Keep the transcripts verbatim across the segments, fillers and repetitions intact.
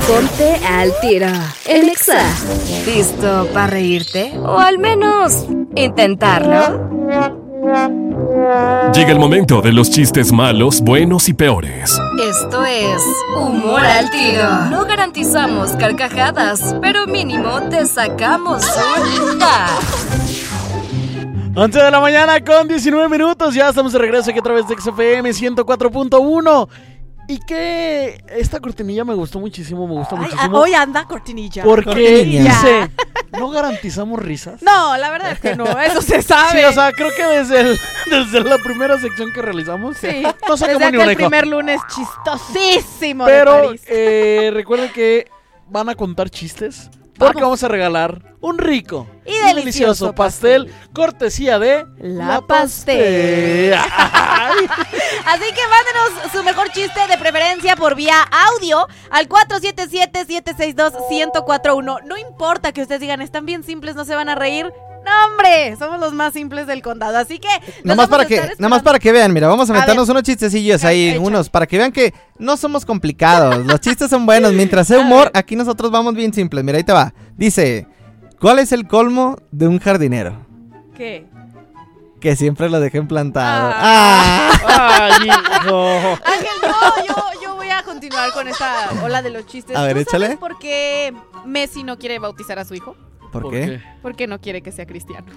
Ponte al tiro en Exa. ¿Listo para reírte? O al menos intentarlo. Llega el momento de los chistes malos, buenos y peores. Esto es Humor al Tiro. No garantizamos carcajadas, pero mínimo te sacamos un ja. once de la mañana con diecinueve minutos. Ya estamos de regreso aquí a través de X F M ciento cuatro punto uno. Y que esta cortinilla me gustó muchísimo, me gustó Ay, muchísimo. Hoy anda cortinilla. Porque cortinilla. dice, ¿no garantizamos risas? No, la verdad es que no, eso se sabe. Sí, o sea, creo que desde, el, desde la primera sección que realizamos, sí, no sacamos desde ni un aquel eco. primer lunes chistosísimo Pero, de París. eh, recuerden que van a contar chistes. Porque vamos. vamos a regalar un rico y delicioso, y delicioso pastel, pastel cortesía de La, la Pastel. Así que mándenos su mejor chiste, de preferencia por vía audio, al cuatro siete siete, siete seis dos, uno cero cuatro uno. No importa que ustedes digan, están bien simples, no se van a reír. ¡No, hombre! Somos los más simples del condado, así que... Nada más para que, nada más para que vean, mira, vamos a meternos a unos chistecillos ahí, Echa. unos, para que vean que no somos complicados, los chistes son buenos, mientras sea humor, aquí nosotros vamos bien simples, mira, ahí te va. Dice, ¿cuál es el colmo de un jardinero? ¿Qué? Que siempre lo dejen plantado. ¡Ah! ah. ¡Ay, hijo! Ángel, no, yo, yo voy a continuar con esta ola de los chistes. A ver, ¿Tú échale. ¿Sabes por qué Messi no quiere bautizar a su hijo? ¿Por, ¿Por qué? qué? Porque no quiere que sea cristiano.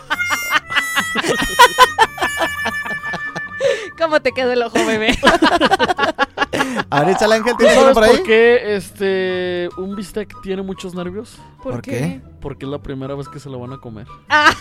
¿Cómo te quedó el ojo, bebé? A ver, échale, Ángel, ¿Tú ¿tienes sabes uno por ahí? por qué este, un bistec tiene muchos nervios? ¿Por, ¿Por qué? qué? Porque es la primera vez que se lo van a comer.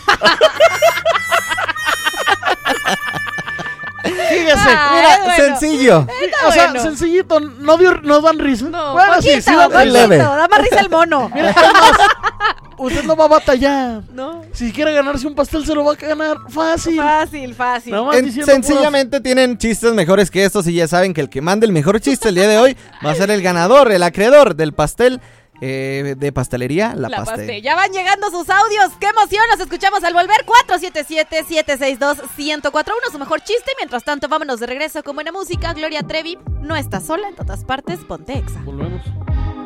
Fíjese. Ah, Mira, bueno. sencillo. O sea, bueno. sencillito, no, dio, no dan risa. No, bueno, poquito, sí, sí dan poquito, risa. leve. da más risa el mono. Mira, además, usted no va a batallar. No. Si quiere ganarse un pastel, se lo va a ganar fácil. Fácil, fácil. Nada más En- diciendo sencillamente tienen chistes mejores que estos y ya saben que el que mande el mejor chiste el día de hoy va a ser el ganador, el acreedor del pastel eh, de pastelería La, La Pastel. pastel. Ya van llegando sus audios. ¡Qué emoción! Nos escuchamos al volver. cuatro siete siete, siete seis dos, uno cero cuatro uno. Su mejor chiste. Mientras tanto, vámonos de regreso con buena música. Gloria Trevi no está sola en todas partes. Ponte Exa. Volvemos.